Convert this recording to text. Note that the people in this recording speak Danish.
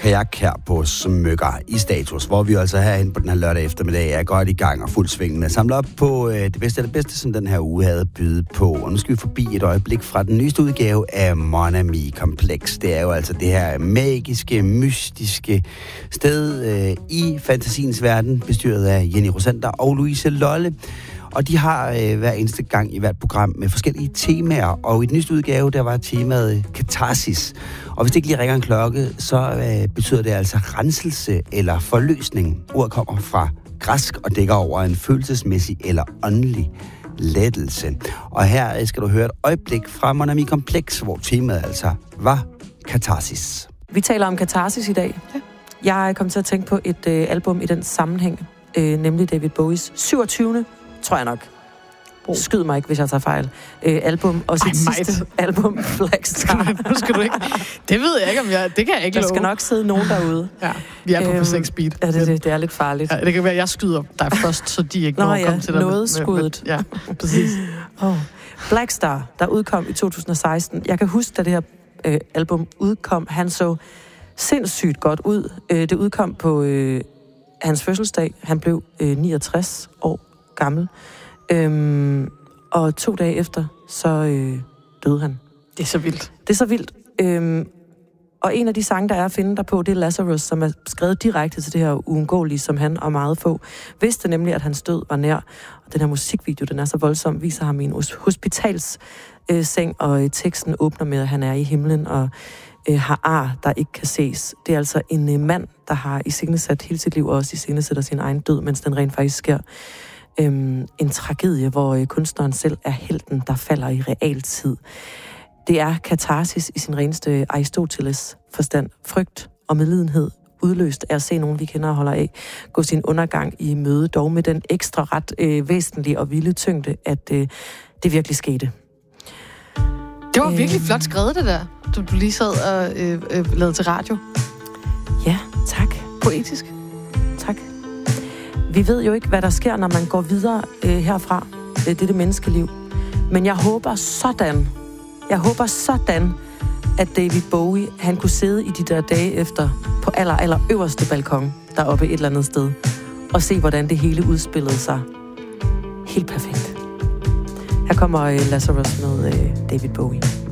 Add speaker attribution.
Speaker 1: Kajak her på Smykker i Status, hvor vi altså herhen på den her lørdag eftermiddag er godt i gang og fuld sving med at samle op på det bedste, som den her uge havde bydet på. Og nu skal vi forbi et øjeblik fra den nyeste udgave af Mon Ami Kompleks. Det er jo altså det her magiske, mystiske sted i fantasiens verden, bestyret af Jenny Rosander og Louise Lolle. Og de har hver eneste gang i hvert program med forskellige temaer. Og i den nyeste udgave, der var temaet katarsis. Og hvis det ikke lige ringer en klokke, så betyder det altså renselse eller forløsning. Ordet kommer fra græsk og dækker over en følelsesmæssig eller åndelig lettelse. Og her skal du høre et øjeblik fra Mon Ami Kompleks, hvor temaet altså var katarsis.
Speaker 2: Vi taler om katarsis i dag. Ja. Jeg kom til at tænke på et album i den sammenhæng, nemlig David Bowies 27. tror jeg nok. Skyd mig ikke, hvis jeg tager fejl. Album, og sit sidste album, Black Star.
Speaker 3: Nu skal du ikke. Det ved jeg ikke, om jeg... Det kan jeg ikke love.
Speaker 2: Der skal nok sidde nogen derude.
Speaker 3: Ja, vi er på 6 speed.
Speaker 2: Ja, det er lidt farligt.
Speaker 3: Ja, det kan være, at jeg skyder dig først, så de ikke når at komme til dig.
Speaker 2: Noget skuddet.
Speaker 3: Ja, præcis.
Speaker 2: Black Star, der udkom i 2016. Jeg kan huske, da det her album udkom, han så sindssygt godt ud. Det udkom på hans fødselsdag. Han blev 69 år gammel. Og 2 dage efter, så døde han.
Speaker 3: Det er så vildt.
Speaker 2: Det er så vildt. Og en af de sange, der er at finde der på, det er Lazarus, som er skrevet direkte til det her uundgåelige, som han og meget få vidste nemlig, at hans død var nær. Og den her musikvideo, den er så voldsom, viser ham i en hospitalsseng, og teksten åbner med, at han er i himlen og har ar, der ikke kan ses. Det er altså en mand, der har iscenesat hele sit liv, og også iscenesætter sin egen død, mens den rent faktisk sker. En tragedie, hvor kunstneren selv er helten, der falder i realtid. Det er katarsis i sin reneste Aristoteles forstand. Frygt og medlidenhed udløst af at se nogen, vi kender og holder af, gå sin undergang i møde, dog med den ekstra ret væsentlige og vilde tyngde, at det virkelig skete.
Speaker 3: Det var virkelig flot skrevet, det der, du lige sad og lavede til radio.
Speaker 2: Ja, tak.
Speaker 3: Poetisk.
Speaker 2: Tak. Vi ved jo ikke, hvad der sker, når man går videre herfra. Det er det menneskeliv. Men jeg håber sådan, at David Bowie, han kunne sidde i de der dage efter på aller øverste balkon, deroppe et eller andet sted, og se, hvordan det hele udspillede sig. Helt perfekt. Her kommer Lazarus med David Bowie.